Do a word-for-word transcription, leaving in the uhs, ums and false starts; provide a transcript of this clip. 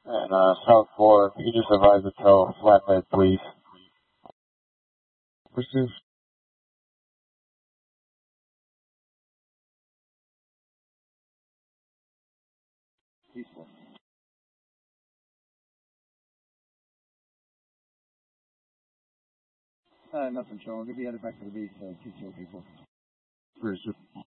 And uh, South four, you just advise to tow flatbed, please. Pursuit. Peaceful. Uh, nothing, Sean. We'll be headed back to the beach, uh, P T O people. Pursuit.